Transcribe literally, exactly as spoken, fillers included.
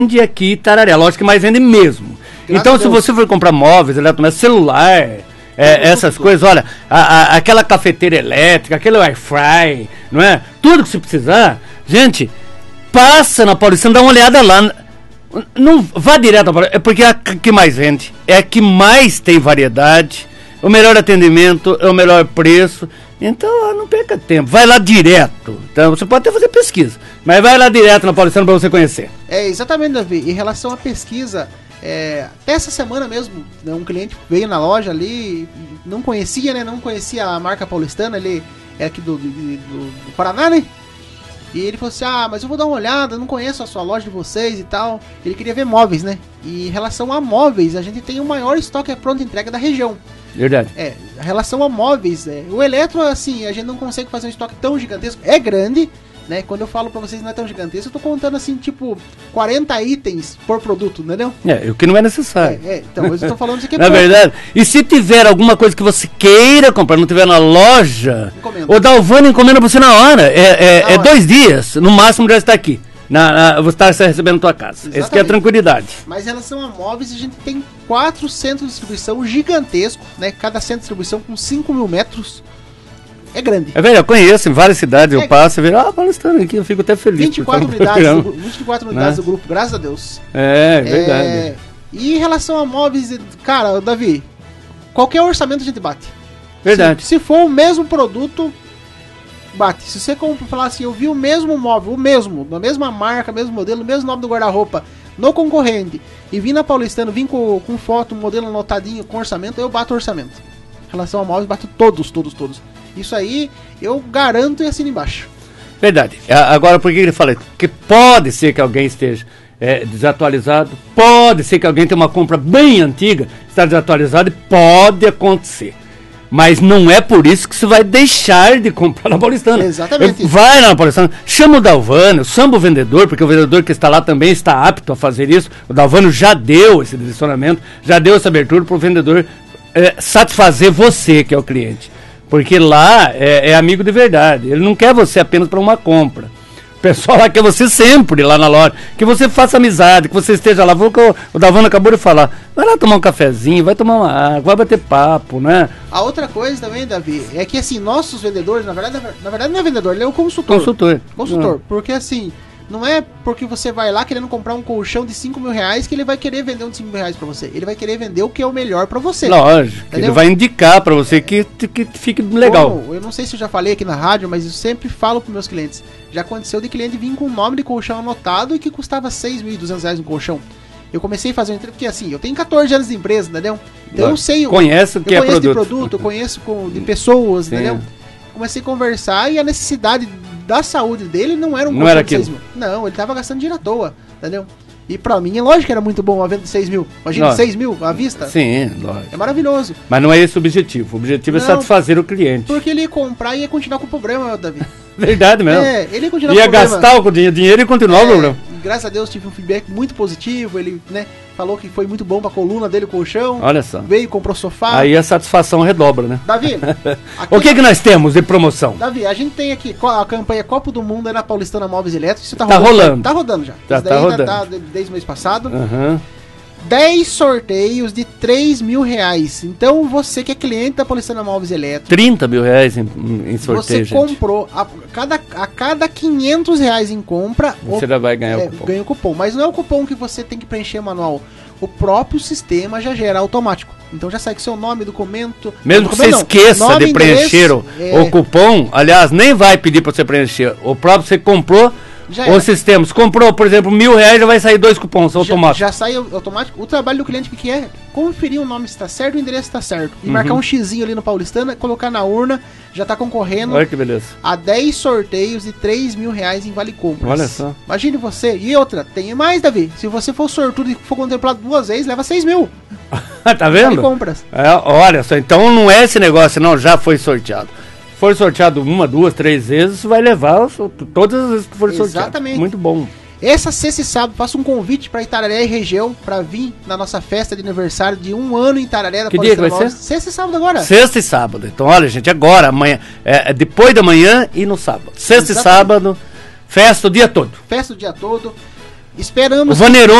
vende aqui Itararé, lógico que mais vende mesmo. Graças então se você for comprar móveis, eletrodomésticos, celular, é, essas coisas, olha, a, a, aquela cafeteira elétrica, aquele Wi-Fi, não é? Tudo que você precisar, gente, passa na Paulistana, dá uma olhada lá. Não vá direto à Paulistana, é porque é a que mais vende, é a que mais tem variedade, o melhor atendimento, é o melhor preço. Então não perca tempo, vai lá direto. Então você pode até fazer pesquisa, mas vai lá direto na Paulistana para você conhecer. É, exatamente, Davi. Em relação à pesquisa, é, até essa semana mesmo, né, um cliente veio na loja ali, não conhecia, né? Não conhecia a marca Paulistana, ele é aqui do, do, do, do Paraná, né? E ele falou assim, ah, mas eu vou dar uma olhada, não conheço a sua loja de vocês e tal. Ele queria ver móveis, né? E em relação a móveis, a gente tem o maior estoque pronta entrega da região. Verdade. É, em relação a móveis, é, o eletro, assim, a gente não consegue fazer um estoque tão gigantesco. É grande, né? Quando eu falo pra vocês não é tão gigantesco, eu tô contando, assim, tipo, quarenta itens por produto, entendeu? É, o que não é necessário. É, é então, eu tô falando isso aqui é Na pouco. verdade, e se tiver alguma coisa que você queira comprar, não tiver na loja, Encomenda. o Dalvano encomenda pra você na hora. É, é, Na é hora. dois dias, no máximo já está aqui. Na, na, você está recebendo na tua casa. Exatamente. Essa que é a tranquilidade. Mas em relação a móveis, a gente tem quatro centros de distribuição gigantescos, né? Cada centro de distribuição com cinco mil metros. É grande. É velho, eu conheço em várias cidades, É. eu passo e vejo, ah, Paulistana aqui, eu fico até feliz. vinte e quatro por unidades, programa. do, vinte e quatro unidades Né? do grupo, graças a Deus. É, verdade. É, e em relação a móveis, cara, Davi, qualquer orçamento a gente bate. Verdade. Se, se for o mesmo produto, bate. Se você compra, falar assim, eu vi o mesmo móvel, o mesmo, da mesma marca, mesmo modelo, mesmo nome do guarda-roupa, no concorrente, e vim na Paulistana, vim com, com foto, modelo anotadinho, com orçamento, eu bato o orçamento. Em relação a móveis, bato todos, todos, todos. Isso aí, eu garanto e assino embaixo. Verdade. A- Agora, por que ele fala isso? Porque pode ser que alguém esteja é, desatualizado, pode ser que alguém tenha uma compra bem antiga, está desatualizado e pode acontecer. Mas não é por isso que você vai deixar de comprar na Paulistana. Exatamente. É, vai lá na Paulistana, chama o Dalvano, chama o vendedor, porque o vendedor que está lá também está apto a fazer isso. O Dalvano já deu esse direcionamento, já deu essa abertura para o vendedor é, satisfazer você, que é o cliente. Porque lá é, é amigo de verdade. Ele não quer você apenas para uma compra. O pessoal lá quer você sempre lá na loja. Que você faça amizade, que você esteja lá. Foi o que o, o Dalvano acabou de falar. Vai lá tomar um cafezinho, vai tomar uma água, vai bater papo, né? A outra coisa também, Davi, é que assim, nossos vendedores, na verdade, na verdade não é vendedor, ele é o consultor. Consultor. Consultor, porque assim, não é porque você vai lá querendo comprar um colchão de cinco mil reais que ele vai querer vender um de cinco mil reais pra você. Ele vai querer vender o que é o melhor pra você. Lógico, Entendeu? ele vai indicar para você que, que fique legal. Como, eu não sei se eu já falei aqui na rádio, mas eu sempre falo pros meus clientes. Já aconteceu de cliente vir com o nome de colchão anotado e que custava seis mil e duzentos reais um colchão. Eu comecei a fazer um entrevista, porque assim, eu tenho catorze anos de empresa, entendeu? Então eu sei... Conhece o que eu é conheço produto. de produto, eu conheço com, de pessoas, Sim. entendeu? Comecei a conversar e a necessidade da saúde dele não era um Não era colchão de aquilo. seis mil. Não, ele tava gastando dinheiro à toa, entendeu? E pra mim, é lógico que era muito bom uma venda de seis mil. Imagina, Nossa. seis mil à vista. Sim, lógico. É maravilhoso. Mas não é esse o objetivo. O objetivo Não. é satisfazer o cliente. Porque ele ia comprar e ia continuar com o problema, Davi. Verdade mesmo. É, ele ia continuar Ia com o problema. gastar o dinhe- dinheiro e continuar o É, problema. e graças a Deus tive um feedback muito positivo. Ele, né, falou que foi muito bom pra coluna dele, o colchão. Olha só. Veio, comprou sofá. Aí a satisfação redobra, né? Davi, aqui- O que que nós temos de promoção? Davi, a gente tem aqui co- a campanha Copa do Mundo é na Paulistana Móveis Elétricos. Isso tá, Tá rolando. rolando. Tá rodando já. Tá- Isso tá daí rodando. Tá, de- desde o mês passado. Aham. dez sorteios de três mil reais. Então você que é cliente da Paulistana Móveis Elétricos, trinta mil reais em, em sorteio, você gente. comprou a cada, a cada quinhentos reais em compra, Você o- já vai ganhar é, o cupom. ganha o cupom. Mas não é o cupom que você tem que preencher manual. O próprio sistema já gera automático. Então já sai com seu nome, documento. Mesmo que você documento não, esqueça nome, de preencher o, endereço, é, o cupom, aliás, nem vai pedir para você preencher. O próprio você comprou, Já os era. sistemas, comprou, por exemplo, mil reais, já vai sair dois cupons já, automáticos. já sai automático. O trabalho do cliente o que que é conferir o nome se está certo, o endereço está certo. E Uhum. marcar um xizinho ali no Paulistana, colocar na urna, já tá concorrendo Olha que beleza. a dez sorteios de três mil reais em Vale Compras. Olha só. Imagine você. E outra, tem mais, Davi. Se você for sortudo e for contemplado duas vezes, leva seis mil. tá Vale vendo? Compras. É, olha só, então não é esse negócio, não, já foi sorteado. Se for sorteado uma, duas, três vezes, vai levar os- todas as vezes que for sorteado. Exatamente. Muito bom. Essa sexta e sábado, faço um convite para Itararé e região para vir na nossa festa de aniversário de um ano em Itararé. Da Que dia que vai Paulistana ser? Móveis. Sexta e sábado agora. Sexta e sábado. Então, olha, gente, agora, amanhã, é, é depois da manhã e no sábado. Sexta Exatamente. e sábado, festa o dia todo. Festa o dia todo. Esperamos. O Vaneron